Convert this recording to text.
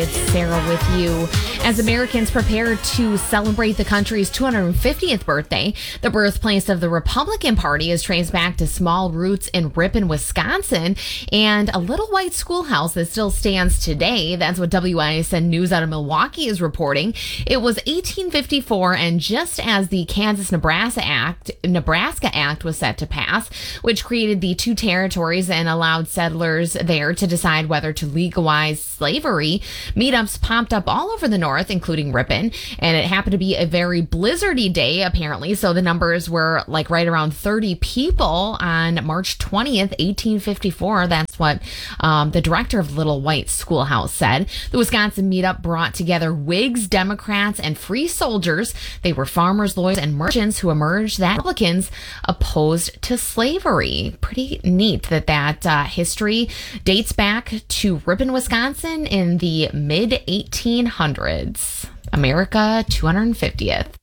It's Sarah with you. As Americans prepare to celebrate the country's 250th birthday, the birthplace of the Republican Party is traced back to small roots in Ripon, Wisconsin, and a little white schoolhouse that still stands today. That's what WISN News out of Milwaukee is reporting. It was 1854, and just as the Kansas-Nebraska Act was set to pass, which created the two territories and allowed settlers there to decide whether to legalize slavery, meetups popped up all over the north, including Ripon, and it happened to be a very blizzardy day, apparently, so the numbers were like right around 30 people on March 20th, 1854. That's what the director of Little White Schoolhouse said. The Wisconsin meetup brought together Whigs, Democrats, and free soldiers. They were farmers, lawyers, and merchants who emerged that Republicans opposed to slavery. Pretty neat that history dates back to Ripon, Wisconsin in the mid-1800s. America 250th.